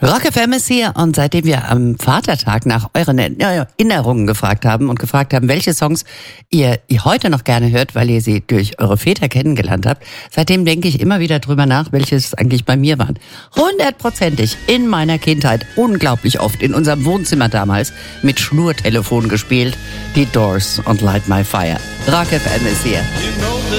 Rock FM ist hier und seitdem wir am Vatertag nach euren Erinnerungen gefragt haben und gefragt haben, welche Songs ihr heute noch gerne hört, weil ihr sie durch eure Väter kennengelernt habt, seitdem denke ich immer wieder drüber nach, welches eigentlich bei mir waren. 100%ig in meiner Kindheit, unglaublich oft in unserem Wohnzimmer damals mit Schnurtelefon gespielt, die Doors und Light My Fire. Rock FM ist hier.